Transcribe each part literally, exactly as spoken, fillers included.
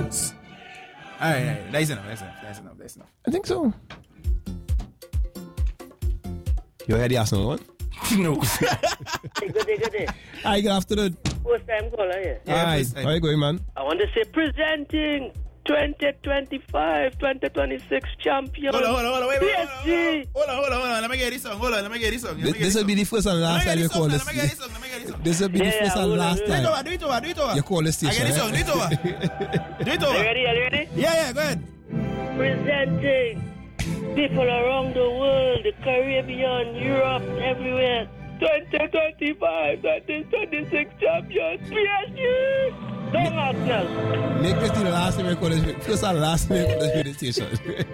champions. All right, all right, that's enough, that's enough, that's enough, that's enough. I think so. You heard the Arsenal one? No. Hey, good day, good day. Hi, good afternoon. First time caller here. Yeah, Hi, first time. how you going, man? I want to say presenting twenty twenty-five twenty twenty-six champion. Hold on, hold on, hold on, wait, wait, P S G. hold on, hold on, hold on, let me get this song, hold on, let me get this song. This, this will be the first and last time you call this. Let me get this song, let me get this song. This will be the Yeah, first and hold on, last hold Do it time over, do it over, do it over. you call this I station. get this eh? song, do it over. Do it Are you over. ready? Are you ready? Yeah, yeah, go ahead. Presenting people around the world, the Caribbean, Europe, everywhere. twenty twenty-five twenty twenty-six champions, P S G. Don't Arsenal. Make this the last time you call this. First and last time you call this radio station.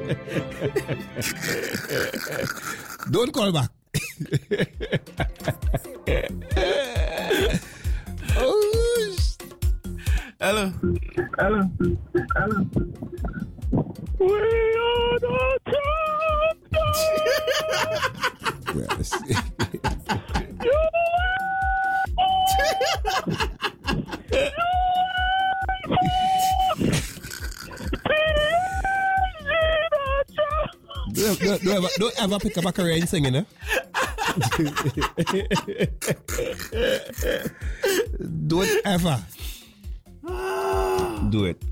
Don't call back. Oh, sh- Hello. Hello. Hello. We are the champions. yes. Don't, don't, don't, ever, don't ever pick up a career in singing, eh? Don't ever do it.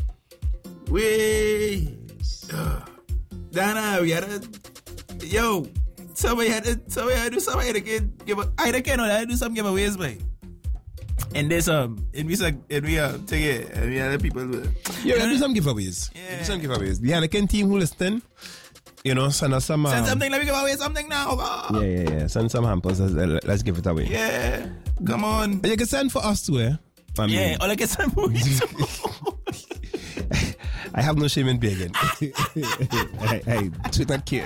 We. Dana, we had a. Yo, somebody had to, somebody had to do somebody to get, give a, I don't know, I do some giveaways, boy. And there's um, and we said, and we uh, take it, and we other people do it. Yeah, we'll do some giveaways. Yeah. We'll do some giveaways. The Anakin team who listen, you know, send us some. Um, Send something, let me give away something now. Yeah, yeah, yeah. Send some hampers. Let's, let's give it away. Yeah, come on. And you can send for us too, eh? I mean, Yeah, all I get some movies. I have no shame in begging. Hey, hey, treat that kid.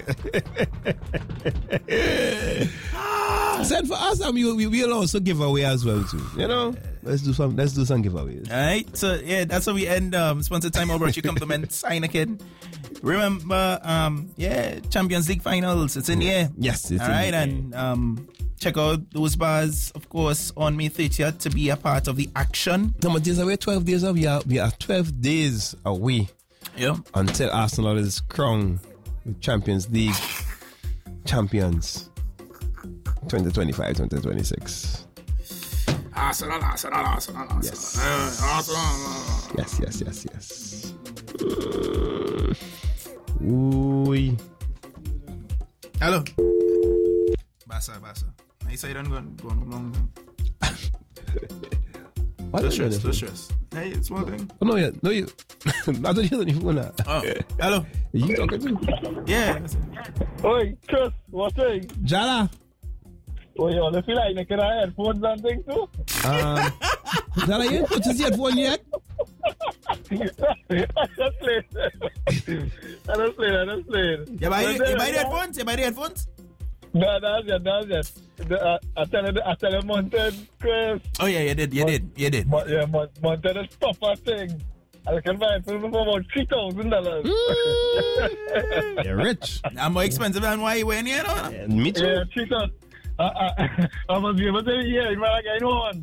Send for us, and we, we will also give away as well too. You know, let's do some. Let's do some giveaways. All right, so yeah, that's how we end. Um, sponsor time over at you compliments Heineken. Remember, um, yeah, Champions League finals. It's in the air. Yes, it's all in right, the air. and um, check out those bars, of course, on May thirtieth to be a part of the action. How much days away? Twelve days away. We are, we are twelve days away Yeah, until Arsenal is crowned with Champions League champions. twenty twenty-five twenty twenty-six. Arsenal, Arsenal, Arsenal, Arsenal. Yes. Uh, Arsenal. Yes, yes, yes, yes. Uh, ooh. Hello. Basa, Basa. I say you don't go, go on long. What No is stress, it? no stress. Hey, it's one thing. Oh, no, yeah, no, you. I don't hear the phone now. Oh, hello. You talking to? Yeah. Oi, Chris, what's it? Jala. Oh, you want to feel like making our headphones and things too? Um, Jala, you ain't put his headphone yet? I just played. I just played. I just played. You buy, you buy the headphones? You buy the headphones? No, that's it. That's it. The, uh, I tell you, I tell you, Mountain, Chris. Oh, yeah, you did, you did, you did. But yeah, Mon- Mountain is tougher thing. I can buy it for about three thousand dollars. You're rich. I'm more expensive than why you went here, no? And me too. Yeah, three thousand. I, I, I must be able to hear you, man. I got one.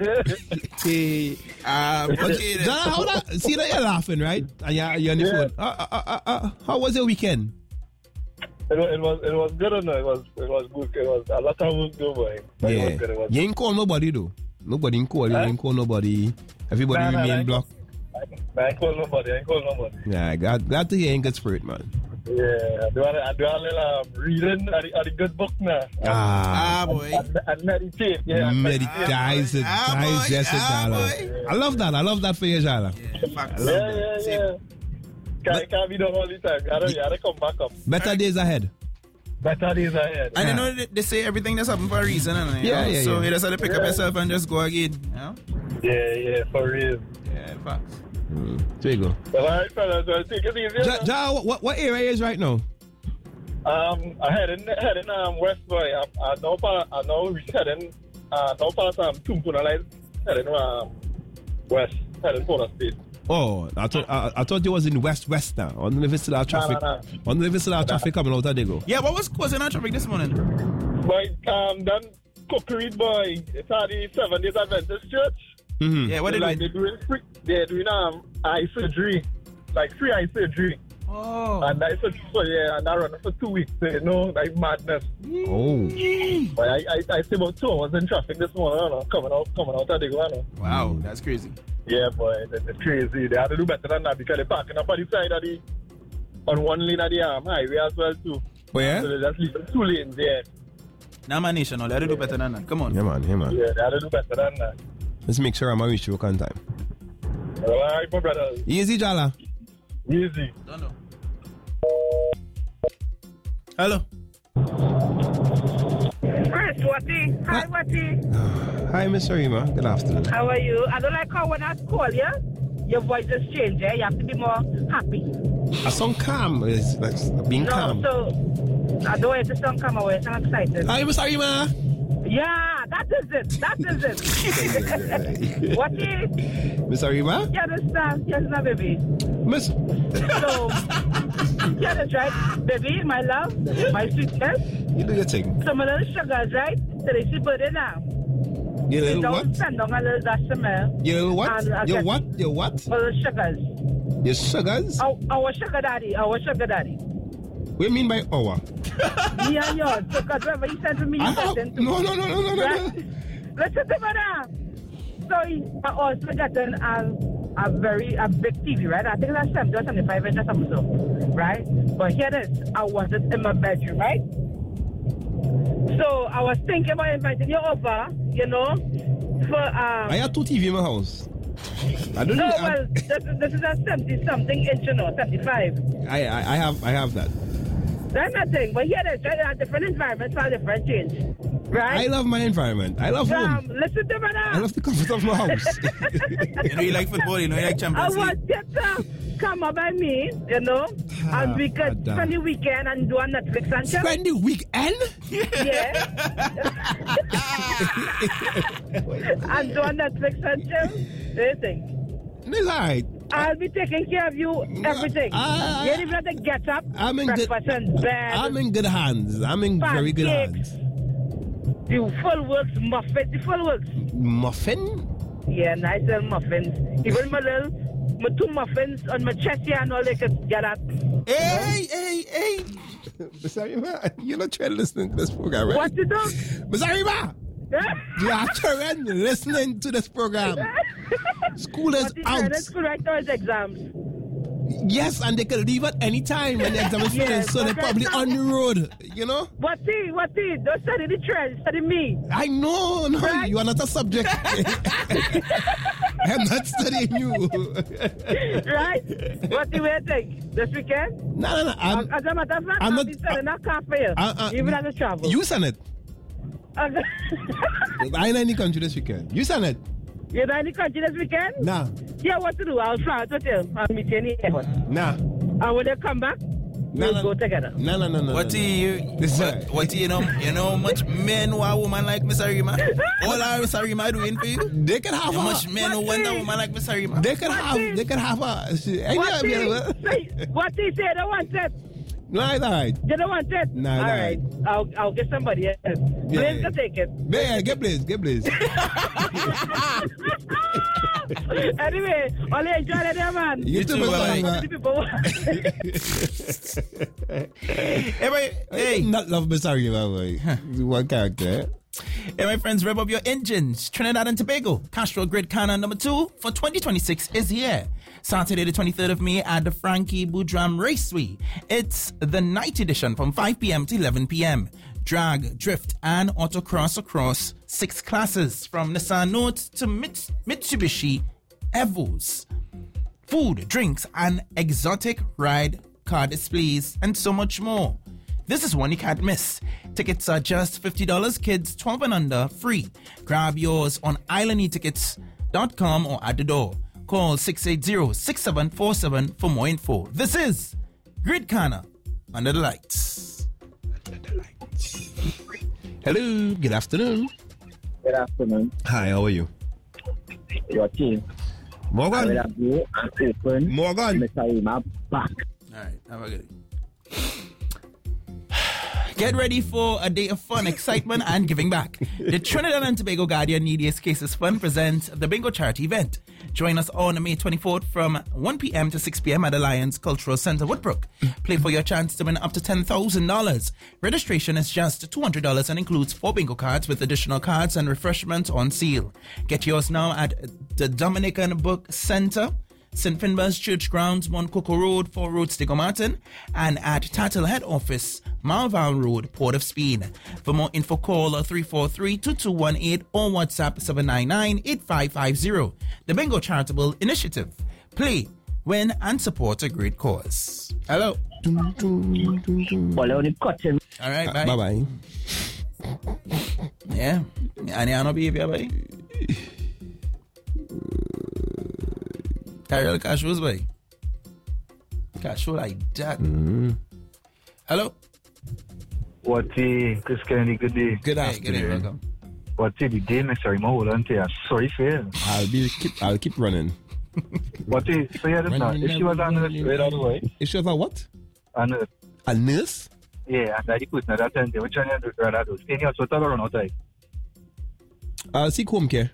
Hey. Um, okay, then. Jala, how that? See that you're laughing, right? And you're, you're on the Yeah. phone. Uh, uh, uh, uh, how was your weekend? It was, it was, it was good, or no? It was, it was good. It was a lot of work, though, boy. But it Yeah. was good. It was You ain't call nobody, though. Nobody ain't call you. You Huh? ain't call nobody. Everybody Nah, nah, remain nah, blocked. I ain't call nobody. I ain't call nobody. Yeah, glad, glad to hear you in good spirit, man. Yeah, I do, I do a little um, reading of the, of the good book now. Ah, Ah, boy. And, and meditate. Yeah, and Medit- meditate. guys, it, Ah, guys, boy. yes, it, Ah, Jala. boy. I love that. I love that for you, Jala. Yeah, facts. Yeah, yeah, Same. yeah. Can't, can't be done all the time. I don't, you gotta come back up. Better days ahead. Better days ahead. And you Yeah. know, they, they say everything that's happened for a reason, and Yeah, know? yeah, So yeah. you just have to pick up Yeah. yourself and just go again. You know? Yeah, yeah, for real. Yeah, facts. Mm. There you go. Well, all right, fellas, well, take it easy. Ja, ja, what, what area is right now? Um, I heading heading um West Boy. I, I know part. I know we heading. Uh, know part um Tumpuna like heading um West heading Port State. Oh, I thought I, I thought it was in West West now. I don't know if it's still our traffic. nah, I don't know if it's still our traffic coming out of there go. Yeah, what was causing our traffic this morning? Boy, um, then Cookery Boy. It's at the Seven Days Adventist Church. Mm-hmm. Yeah, what They did like we they're doing free. They're doing um eye surgery, like free eye surgery. Oh. And I said, so yeah, and I run for two weeks, you know, like madness. Oh. But I, I, I stayed about two hours in traffic this morning, you know, coming out, coming out of the go, you know. Wow, that's crazy. Yeah, boy, that's it's crazy. They have to do better than that because they're parking up on the side of the, on one lane of the um, highway as well, too. Oh, yeah? So they just leave two lanes, yeah. Now, my nation, no, they have to do better than that. Come on. Yeah, man. Yeah, man. Yeah, they have to do better than that. Let's make sure I'm going to reach work on time. All right, my brother. Easy, Jala. Easy. Don't know. Hello. First, Wati. Hi, Wati. Hi, Miss Rima. Good afternoon. How are you? I don't like how when I call you, your voice just changes. Eh? You have to be more happy. I sound calm. It's like being No, calm. so I don't want it to sound calm away. I'm excited. Hi, Miss Rima. Yeah, that is it. That is it. Wati, Miss Rima? you understand? Yes, my baby. Miss. So, yeah, that's right. Baby, my love, my sweetness. You do your thing. Some of the sugars, right? So they see birthday now. You They little don't what? send on a little dash smell. You little what? And I Your get- what? Your what? For the sugars. Your sugars? Our, our sugar daddy, our sugar daddy. What do you mean by our? Me and yours. Because whatever he sent to me, I you have, sent to no, me. no, no, no, no, no, Right? no. Listen to me now. So he I also gotten a, a very a big T V, right? I think that's seventy or seventy-five inch or something, so, right? But here it is. I wanted in my bedroom, right? So I was thinking about inviting you over, you know, for um. I have two T V in my house. I don't No, know. well, this, is- this is a seventy something inch, you know, seventy-five. I, I, I have I have that. That's nothing. But here it is, right? There are different environments for different change, right? I love my environment. I love Um, home. listen to me now. I love the comfort of my house. You know you like football, you know you like I Champions want League. you to come up by me, you know, Ah, and we could madam. spend the weekend and do a Netflix and chill. Spend the weekend? Yeah. And do a Netflix and chill. What do you think? It's alright. I'll be taking care of you, everything. Ah, you don't even have to get up, I'm in good. breakfast in bed, I'm in good hands. I'm in very good pancakes, hands. the full works muffins, the full works. Muffin? Yeah, nice little muffins. Even my little, my two muffins on my chest here and all they could get at. Hey, hey, hey. Miss Arima, you're not trying to listen to this program, right? What you do? Miss Arima, you are trying to listening to this program. School is What is out. school right now is exams. Yes, and they can leave at any time when the exam is Yes, finished, so they're but probably that's on the road, you know? What see? What see? Don't study the trend, study me. I know, no, Right. you are not a subject. I'm not studying you. Right? What do you think? This weekend? No, no, no. I'm, As a matter of fact, I'm I'll not- be selling a car for you, uh, uh, even as a travel. you send it. I ain't in the country this weekend. You send it. You're not in the country this weekend? Nah, Yeah, what to do? I'll fly out with you. I'll meet you in the airport. nah. And when they come back, No, we'll no, go together. No, no, no, no. What no, do no. you, This is what, right. what do you know, you know how much men want a woman like Miss Arima? All our Miss Arima doing for you? They can have How a. much men who want a woman like Miss Arima? They can What have. is- They can have a. Any What he, available. say, what he say? I don't want it. No, it's alright. You don't want it? No, All no. right. I'll, I'll get somebody else. Yeah. Blaze can take it. Yeah, get Blaze, get Blaze. Anyway, only enjoy it there, man. You You too, too, Mister bye-bye. Arima. The people. Hey, my, I hey, do not love Mister Arima, boy. One character. hey, my friends, rev up your engines. Trinidad and Tobago, Castrol Grid Cannon number two for twenty twenty-six is here. Saturday, the twenty-third of May at the Frankie Boudram Raceway. It's the night edition from five p.m. to eleven p.m. Drag, drift, and autocross across six classes from Nissan Note to Mits- Mitsubishi Evos. Food, drinks, and exotic ride car displays, and so much more. This is one you can't miss. Tickets are just fifty dollars, kids twelve and under, free. Grab yours on island e tickets dot com or at the door. Call six eight zero, six seven four seven for more info. This is Grid Kana Under the Lights. Hello, good afternoon. Good afternoon. Hi, how are you? Your team. I will Morgan. have you and open Morgan. Mister Arima back. All right, have a good day. Get ready for a day of fun, excitement, and giving back. The Trinidad and Tobago Guardian Neediest Cases Fund presents the Bingo Charity event. Join us on May twenty-fourth from one p.m. to six p.m. at Alliance Cultural Center, Woodbrook. Play for your chance to win up to ten thousand dollars. Registration is just two hundred dollars and includes four bingo cards with additional cards and refreshments on seal. Get yours now at the Dominican Book Center, Saint Finbar's Church Grounds, Montcoco Road, four Road, Stigo Martin, and at Tattle Head Office, Malvern Road, Port of Spain. For more info, call three four three, two two one eight or WhatsApp seven nine nine, eight five five zero. The Bingo Charitable Initiative. Play, win, and support a great cause. Hello. Follow the cotton. All right, bye. Uh, bye-bye. Yeah. And you know behavior, bye. Carol cash was by. Cash like that. Mm-hmm. Hello. What's the Chris Kennedy? Good day. Good Hey, good day, afternoon. welcome. What's the day? Me sorry, my hold on to you. Sorry for you. I'll be keep. I'll keep running. What is? So yeah, that's not. If she was on the right out of the way, Is she about what? on the A nurse? yeah, and that put that time. Which one you rather do? Stay here, so tell her or not. I'll seek home care.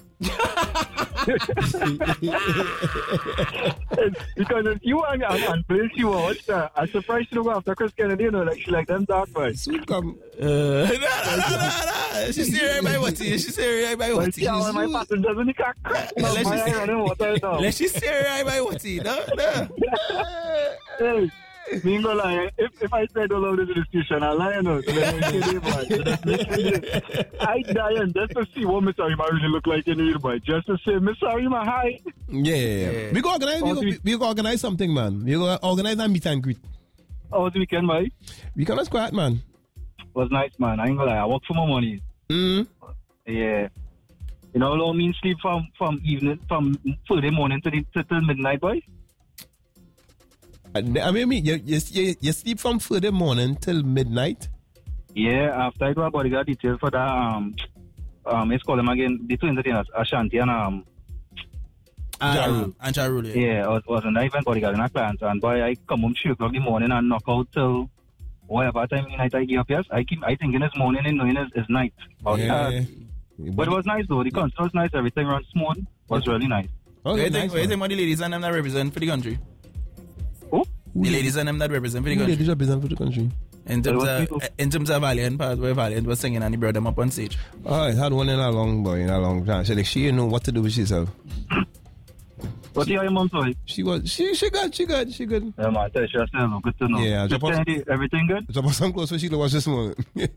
Because if you and and, and Bill, she will watch that. I'm surprised she don't go after Chris Kennedy. You know, like she like them dark boys. Soon come. Uh, no, no, no, no, no. She say right by what? She say right by But what? see how my passengers when they can't crack. No, Let's my just- eye running water now. Let she say right by what? No, no. Hey, me ain't gonna lie. If, if I said all of this in the station, I'll lie, you know. So then I say, boy, so that's literally- I die and just to see what Mister Arima really look like in here, boy. Just to say, Mister Arima, hi. Yeah, yeah, yeah. Yeah. We go organize. We go, we, we go organize something, man. We go organize a meet and greet. How was the weekend, boy? We come as quiet, man. Was nice, man. I ain't gonna lie. I work for my money. Mm. Yeah. You know, how mean sleep from, from evening, from Friday morning to, the, to till midnight, boy? I mean, you, you, you, you sleep from Friday morning till midnight. Yeah, after I do a bodyguard detail for that, um, um, let's call them again, the two entertainers, Ashanti and, um, And and Ja Rule, yeah. yeah, I was, was an event bodyguard in a client, and boy, I come home three o'clock in the morning and knock out till whatever time in the night I give up, yes. I keep, I think in this morning and knowing it's, it's night. But, Yeah. uh, but it was nice though, the concert was nice, everything ran smooth, it was really nice. Oh, What do you nice think? What do you one. think about the ladies and them that represent for the country? Who? The ladies and them that represent for the Who country. ladies represent for the country? In terms Well, of people- in terms of Valiant part where Valiant was singing and he brought them up on stage. Oh, I had one in a long boy, in a long time. She like she didn't know what to do with herself. What do you your mom say? She was she she good, she good, she good. Yeah, man, tell you yourself, good to know. Yeah, Just drop off- Kennedy, everything good? Drop us some clothes for she was this morning.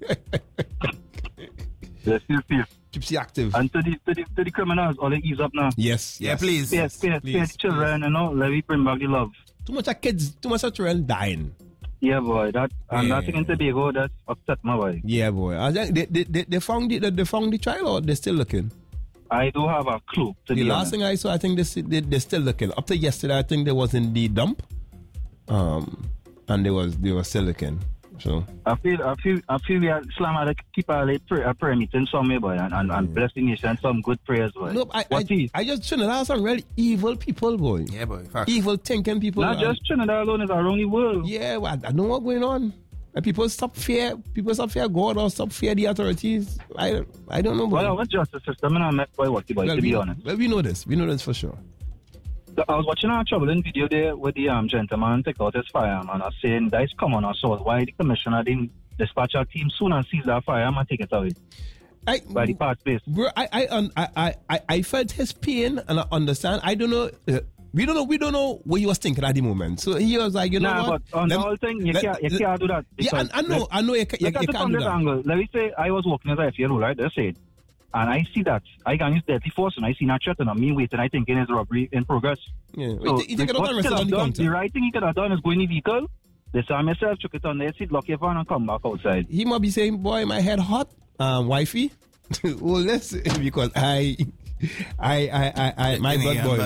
Yes, yes, yes. Gypsy active. And to the, to the, to the criminals, all they ease up now. Yes. Yeah, yes. please. Yes, yes, please, yes, children, you know, let me bring back the love. Too much of kids, too much of children dying. Yeah, boy, that, and Yeah. that thing in Tobago, that's upset my boy. Yeah, boy. I think they, they, they, they found the they found the child, or they're still looking. I do have a clue, to The be last honest. thing I saw, I think they, they they're still looking. Up to yesterday, I think they was in the dump, um, and they was they were still looking. So I feel, I feel, I feel we are Islam had to keep a, like, pray, a prayer meeting some boy, and, and, and bless the nation, some good prayers, boy. no, I What I, is? I just shouldn't have some really evil people, boy. Yeah, boy. Fact. Evil thinking people. Not and- just Trinidad alone, it's around the world. Yeah, well, I, I know what's going on. And people stop fear. People stop fear God or stop fear the authorities. I I don't know. boy. Well, what justice system, and I met boy, what, boy, Well, to we, be honest. well, we know this. We know this for sure. So I was watching a troubling video there with the um, gentleman take out his firearm and I was saying, that is common assault. Why the commissioner didn't dispatch our team soon and seize that firearm and take it away I, by the part space? bro, I I, um, I I I I felt his pain and I understand. I don't know. Uh, we don't know. We don't know what he was thinking at the moment. So he was like, you know Nah, what? but on Let- the whole thing, you, let- can't, you let- can't do that. Yeah, because I, I know. let- I know. You, ca- you, Look at you it can't from do this that. angle. Let me say I was working as a F A L, right? Let's say, and I see that I can use deadly force and I see that threat and I'm me waiting. I think it is robbery in progress. Yeah. So, he, he take it out what and he rest it could on have the done, counter. the right thing he could have done is go in the vehicle, disarm yourself, chuck it on the seat, lock your van, and come back outside. He might be saying, "Boy, my head hot, um, wifey." Well, let's because I, I, I, I, I my Give me blood a boiling. bun.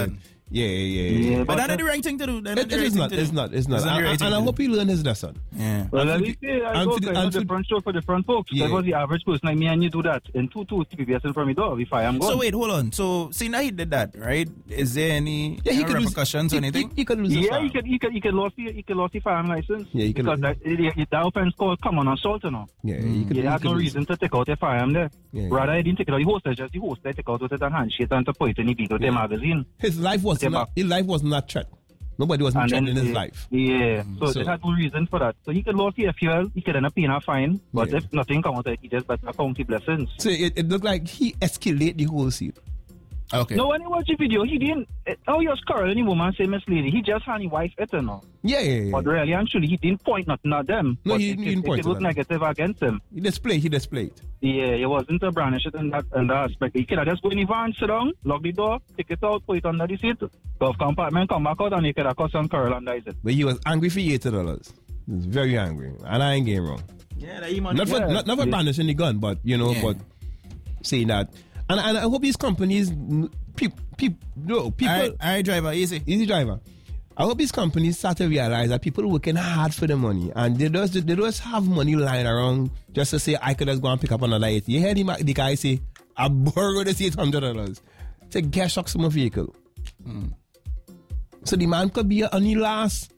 Yeah, yeah, yeah. Yeah, But but that's the right thing to do. That's It, the it right is thing not. to do. It's not. It's not. It's not the And, right and thing I to hope do. he learned his lesson. Yeah. Well, And let for me the- say, I and go for the- kind and of for the- different show for different folks. Yeah. Because the average person like me and you do that. In two, two, three years in front of me, door, if I am gone. So wait, hold on. So see now he did that, right? Is there any Yeah, he uh, could lose- repercussions he, or anything? He, he could lose his Yeah, farm. he could, he could, he could lose the, he could lose the firearm license. Yeah, he could because lose- that, it, it, that offense called common assault, you know. Yeah, he could. You he had could no lose- reason to take out a firearm there. Yeah, Rather, I didn't take it out. The host, just the host, I take out with it and handshake and to put it in the beat with the magazine. His life was Yeah, not. but- His life was not threat. Nobody was And then threatening his the- life. Yeah, so, So- they had no reason for that. So he could lose the F U L, he could end up paying a fine, but Yeah. if nothing comes out of it, he just better count the blessings. So it, it looked like he escalated the whole scene. Okay. No, when you watch the video, he didn't. eh, Oh, he was quarreling, the woman say, Miss Lady. He just had his wife it, you know. Yeah, yeah, yeah. But really, actually, he didn't point nothing at them. No, but he it, didn't it, point it at was them. negative against him. He displayed. He displayed. Yeah, it wasn't a brandishing in that, in that aspect. He could have just go in the van, sit down, lock the door, take it out, put it under the seat, go off compartment, come back out, and he could have cut some curl and dice it. But he was angry for eighty dollars. He was very angry, and I ain't getting wrong. Yeah, that he money. Not for Yeah. not, not for Yeah. brandishing the gun, but you know, Yeah. but saying that. And, and I hope these companies, people, people, no, people, All right, all right, driver, easy. easy driver. I hope these companies start to realize that people are working hard for the money, and they just they just have money lying around just to say I could just go and pick up another eighty. You heard him, the guy say I borrowed this eight hundred dollars to get shock some vehicle. Hmm. So the man could be on the last.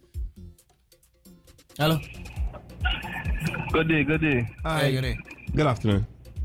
Hello. Good day, good day. Hi, good day. Good afternoon.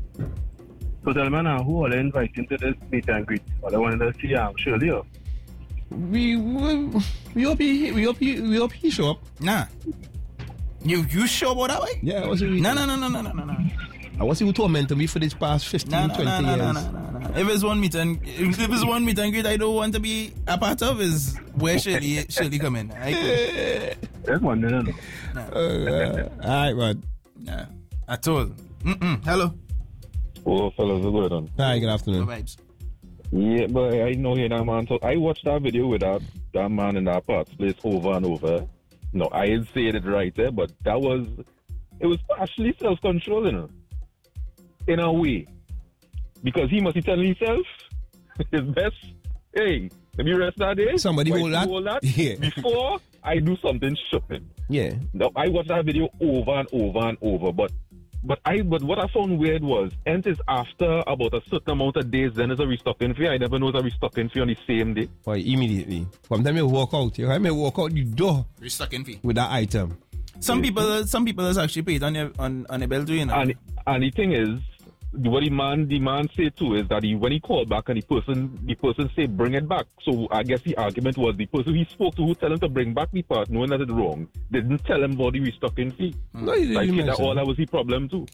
So tell me now, who are they inviting to this meet and greet? Or they want to see um, Shirley? Or? We we we hope he we hope he we hope he show up. Nah. You you sure about that way? Yeah, I was really. No, no, no, no, no, no, no, no. I was who tormented me for this past fifteen, No, no, twenty no, no, years. no, no, no, no. If it's one meet and if it's one meet and greet I don't want to be a part of is where Shirley Shirley come in. I could. That's one, no, no, no. Uh, all right, man. Nah. At all. Mm-mm. Hello. Oh, fellas, what's going on? Hi, good No afternoon. vibes. Yeah, but I know here that man. So I watched that video with that, that man in that parts place over and over. No, I didn't say it right there, but that was, it was partially self-control, you know, in a way. Because he must be telling himself his best, hey, let me rest that day. Somebody Why hold you that? hold that Yeah. before I do something stupid. Yeah. No, I watched that video over and over and over, but but I but what I found weird was, and is after about a certain amount of days, then there's a restocking fee. I never know there's a restocking fee on the same day. Or immediately. From the time you walk out, you may walk out the door Restocking fee. with that item. Some people some people is actually paid on your on, on a bill too, you know. And and the thing is, what the man the man say too is that he, when he called back and the person the person say bring it back. So I guess the argument was the person he spoke to who tell him to bring back the part, knowing that it's wrong, didn't tell him about the restocking fee. No, he didn't Like that mention. all that was the problem too.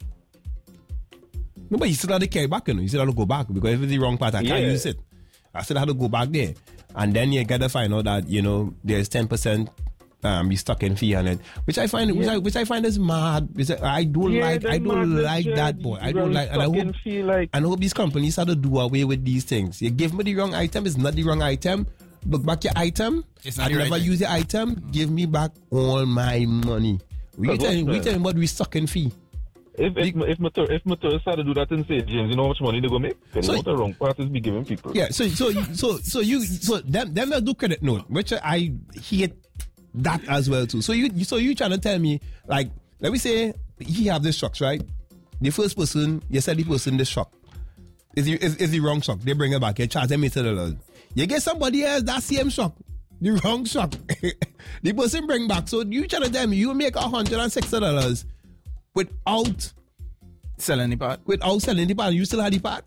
No, but you still have to carry back, you know. You still have to go back because if it's the wrong part, I can't Yeah. use it. I still have to go back there. And then you gotta find out that, you know, there's ten percent um restocking fee on it. Which I find which I which I find is mad. Which I, I don't Yeah, like I that don't man, like yeah, that boy. I don't like and I restocking hope fee, like and I hope these companies start to do away with these things. You give me the wrong item, it's not the wrong item. Look back your item. It's not I the right never thing. use the item. Give me back all my money. We But telling what's we the- telling about restocking fee. If if if motor if motor started to do that in Saint James, you know how much money they go make? Because So- what the wrong part is be giving people. Yeah, so so you- so so you so them them that do credit note, which I hate that as well too. So you so you trying to tell me like let me say he have this shocks, right? The first person you said the person the shock is the is, is the wrong shock. They bring it back. You charge them eighty dollars. You get somebody else that same shock, the wrong shock. The person bring back. So you trying to tell me you make a hundred and sixty dollars without Selling the part. without selling the part, you still have the part.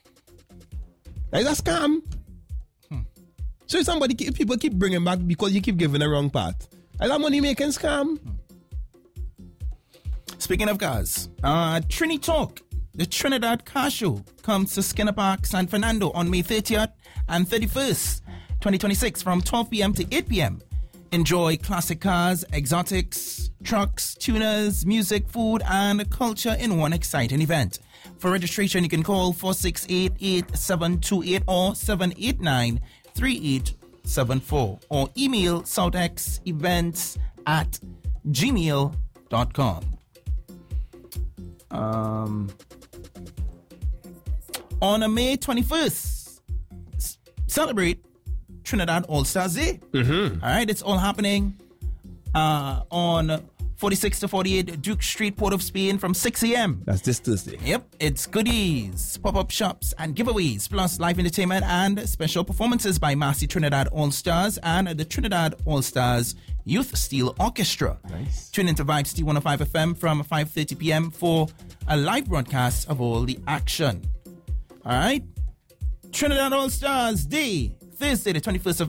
That's a scam. So if somebody, keep, people keep bringing back because you keep giving the wrong part. Is that money making scam? Speaking of cars, uh, Trini Talk, the Trinidad Car Show, comes to Skinner Park, San Fernando on May thirtieth and thirty-first, twenty twenty-six from twelve p.m. to eight p.m. Enjoy classic cars, exotics, trucks, tuners, music, food, and culture in one exciting event. For registration, you can call four six eight, eight seven two eight or seven eight nine, three eight seven four or email southexevents at gmail dot com. Um, on a May twenty-first, s- celebrate Trinidad All-Stars Day. Mm-hmm. All right, it's all happening uh, on forty-six to forty-eight Duke Street, Port of Spain from six a.m. That's this Thursday. Yep, it's goodies, pop-up shops, and giveaways, plus live entertainment and special performances by Massey Trinidad All-Stars and the Trinidad All-Stars Youth Steel Orchestra. Nice. Tune into Vibes T one oh five F M from five thirty p.m. for a live broadcast of all the action. All right? Trinidad All-Stars Day, Thursday, the twenty-first of